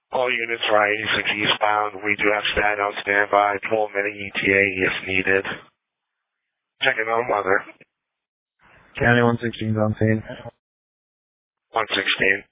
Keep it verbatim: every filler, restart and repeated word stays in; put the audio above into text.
All units are I eighty-six eastbound. We do have static on standby. Pull mini E T A if needed. Checking on weather. County one sixteen on scene. one sixteen.